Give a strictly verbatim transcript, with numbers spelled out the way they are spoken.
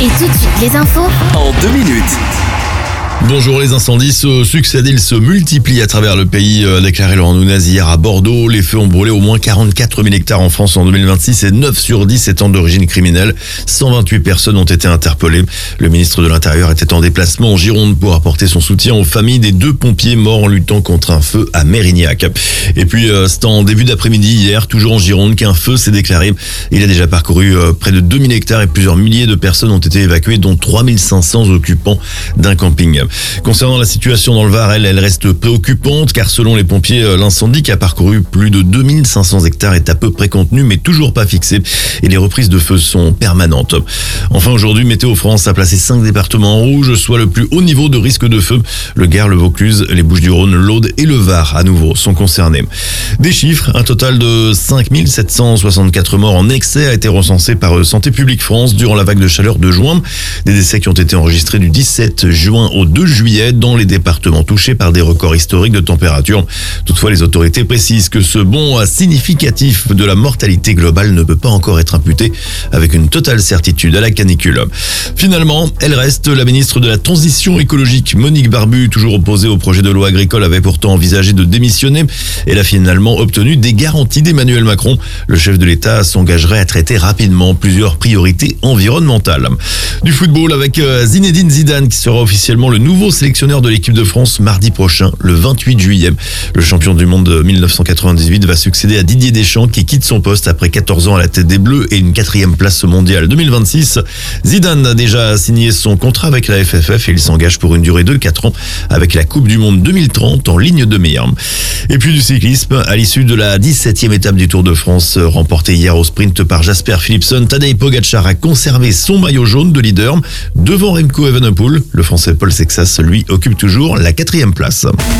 Et tout de suite, les infos en deux minutes. Bonjour, les incendies se succèdent, ils se multiplient à travers le pays, euh, déclaré Laurent Nunez hier à Bordeaux. Les feux ont brûlé au moins quarante-quatre mille hectares en France en deux mille vingt-six et neuf sur dix étant d'origine criminelle. cent vingt-huit personnes ont été interpellées. Le ministre de l'Intérieur était en déplacement en Gironde pour apporter son soutien aux familles des deux pompiers morts en luttant contre un feu à Mérignac. Et puis, euh, c'est en début d'après-midi hier, toujours en Gironde, qu'un feu s'est déclaré. Il a déjà parcouru euh, près de deux mille hectares et plusieurs milliers de personnes ont été évacuées, dont trois mille cinq cents occupants d'un camping. Concernant la situation dans le Var, elle, elle reste préoccupante car selon les pompiers, l'incendie qui a parcouru plus de deux mille cinq cents hectares est à peu près contenu mais toujours pas fixé et les reprises de feu sont permanentes. Enfin aujourd'hui, Météo France a placé cinq départements en rouge, soit le plus haut niveau de risque de feu. Le Gard, le Vaucluse, les Bouches-du-Rhône, l'Aude et le Var à nouveau sont concernés. Des chiffres, un total de cinq mille sept cent soixante-quatre morts en excès a été recensé par Santé publique France durant la vague de chaleur de juin. Des décès qui ont été enregistrés du dix-sept juin au deux juillet dans les départements touchés par des records historiques de température. Toutefois, les autorités précisent que ce bond significatif de la mortalité globale ne peut pas encore être imputé avec une totale certitude à la canicule. Finalement, elle reste la ministre de la Transition écologique. Monique Barbu, toujours opposée au projet de loi agricole, avait pourtant envisagé de démissionner. Elle a finalement obtenu des garanties d'Emmanuel Macron. Le chef de l'État s'engagerait à traiter rapidement plusieurs priorités environnementales. Du football avec Zinedine Zidane qui sera officiellement le nouveau sélectionneur de l'équipe de France mardi prochain, le vingt-huit juillet. Le champion du monde de mille neuf cent quatre-vingt-dix-huit va succéder à Didier Deschamps qui quitte son poste après quatorze ans à la tête des Bleus et une quatrième place mondiale deux mille vingt-six. Zidane a déjà signé son contrat avec la F F F et il s'engage pour une durée de quatre ans avec la Coupe du Monde deux mille trente en ligne de mire. Et puis du cyclisme, à l'issue de la dix-septième étape du Tour de France remportée hier au sprint par Jasper Philipsen, Tadej Pogacar a conservé son maillot jaune de leader devant Remco Evenepoel. Le Français Paul Sexas, lui, occupe toujours la quatrième place.